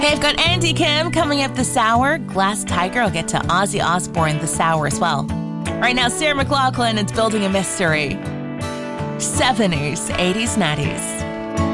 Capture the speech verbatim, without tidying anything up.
Hey, I've got Andy Kim coming up this hour. Glass Tiger. I'll get to Ozzy Osbourne this hour as well. Right now, Sarah McLachlan, it's Building a Mystery. seventies, eighties, nineties.